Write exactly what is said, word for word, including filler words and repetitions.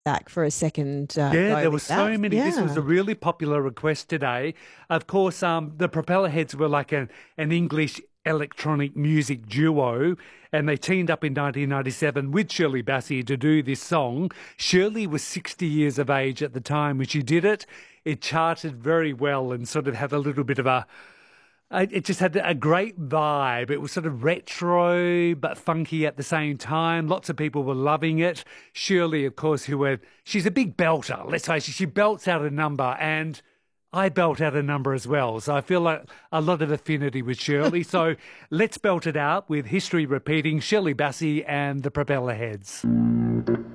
back for a second uh, Yeah, go there were with that. so many. This was Yeah. a really popular request today. Of course, um, the Propeller Heads were like an, an English electronic music duo, and they teamed up in nineteen ninety-seven with Shirley Bassey to do this song. Shirley was sixty years of age at the time when she did it. It charted very well and sort of had a little bit of a Uh, It just had a great vibe. It was sort of retro but funky at the same time. Lots of people were loving it. Shirley, of course, who had, she's a big belter. Let's face it, she belts out a number, and I belt out a number as well. So I feel like a lot of affinity with Shirley. So let's belt it out with history repeating, Shirley Bassey and the Propeller Heads.